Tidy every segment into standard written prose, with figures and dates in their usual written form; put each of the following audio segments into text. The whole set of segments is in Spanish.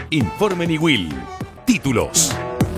Informe Niwil. Títulos.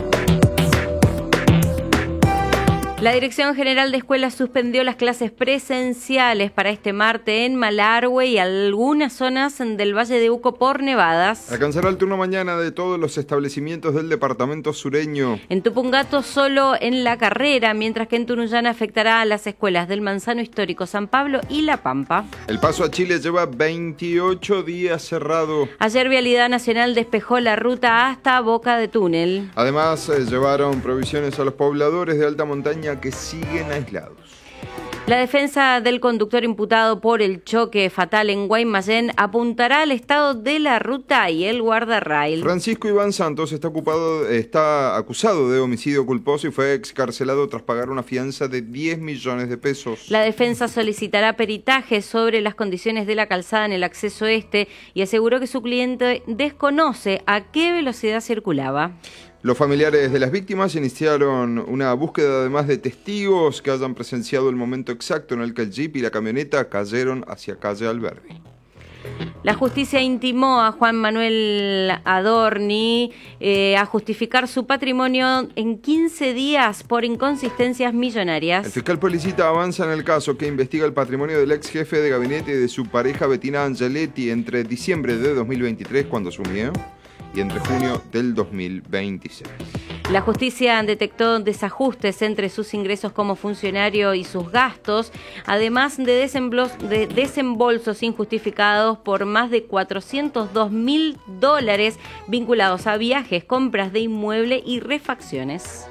La Dirección General de Escuelas suspendió las clases presenciales para este martes en Malargüe y algunas zonas del Valle de Uco por nevadas. Alcanzará el turno mañana de todos los establecimientos del departamento sureño. En Tupungato solo en La Carrera, mientras que en Tunuyana afectará a las escuelas del Manzano Histórico, San Pablo y La Pampa. El paso a Chile lleva 28 días cerrado. Ayer Vialidad Nacional despejó la ruta hasta Boca de Túnel. Además, llevaron provisiones a los pobladores de alta montaña que siguen aislados. La defensa del conductor imputado por el choque fatal en Guaymallén apuntará al estado de la ruta y el guardarrail. Francisco Iván Santos está acusado de homicidio culposo y fue excarcelado tras pagar una fianza de 10 millones de pesos. La defensa solicitará peritaje sobre las condiciones de la calzada en el acceso este y aseguró que su cliente desconoce a qué velocidad circulaba. Los familiares de las víctimas iniciaron una búsqueda además de testigos que hayan presenciado el momento exacto en el que el jeep y la camioneta cayeron hacia calle Alberdi. La justicia intimó a Juan Manuel Adorni a justificar su patrimonio en 15 días por inconsistencias millonarias. El fiscal Policita avanza en el caso que investiga el patrimonio del ex jefe de gabinete y de su pareja Bettina Angeletti entre diciembre de 2023, cuando asumió, y entre junio del 2026. La justicia detectó desajustes entre sus ingresos como funcionario y sus gastos, además de desembolsos injustificados por más de $402.000 vinculados a viajes, compras de inmueble y refacciones.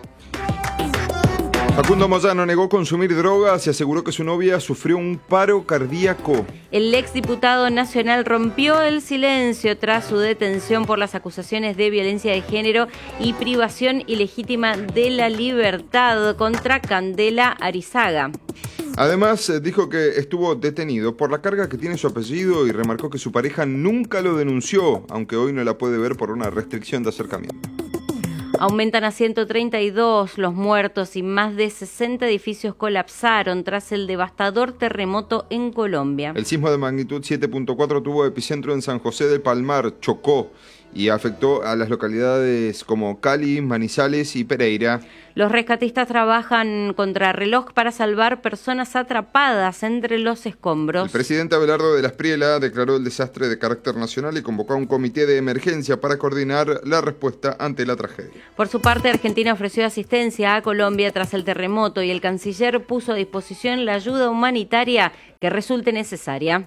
Facundo Moyano negó consumir drogas y aseguró que su novia sufrió un paro cardíaco. El exdiputado nacional rompió el silencio tras su detención por las acusaciones de violencia de género y privación ilegítima de la libertad contra Candela Arizaga. Además, dijo que estuvo detenido por la carga que tiene su apellido y remarcó que su pareja nunca lo denunció, aunque hoy no la puede ver por una restricción de acercamiento. Aumentan a 132 los muertos y más de 60 edificios colapsaron tras el devastador terremoto en Colombia. El sismo de magnitud 7.4 tuvo epicentro en San José del Palmar, Chocó, y afectó a las localidades como Cali, Manizales y Pereira. Los rescatistas trabajan contrarreloj para salvar personas atrapadas entre los escombros. El presidente Abelardo de la Espriella declaró el desastre de carácter nacional y convocó a un comité de emergencia para coordinar la respuesta ante la tragedia. Por su parte, Argentina ofreció asistencia a Colombia tras el terremoto y el canciller puso a disposición la ayuda humanitaria que resulte necesaria.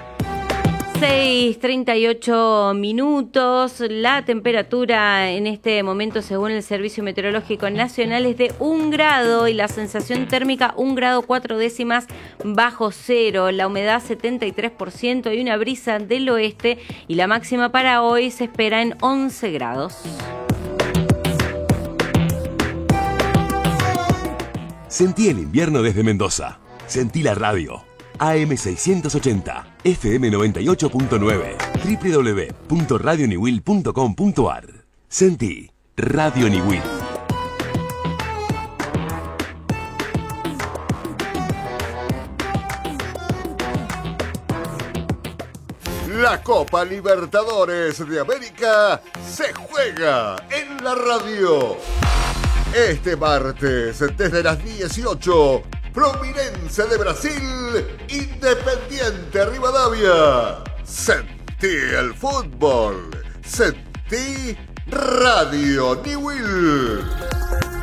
6:38 minutos, la temperatura en este momento según el Servicio Meteorológico Nacional es de 1 grado y la sensación térmica 1 grado 4 décimas bajo cero, la humedad 73% y una brisa del oeste y la máxima para hoy se espera en 11 grados. Sentí el invierno desde Mendoza. Sentí la radio. AM680, FM 98.9, www.radioniwil.com.ar. Sentí Radio Niwil. La Copa Libertadores de América se juega en la radio. Este martes, desde las 18, Fluminense de Brasil, Independiente Rivadavia. Sentí el fútbol. Sentí Radio Niwil.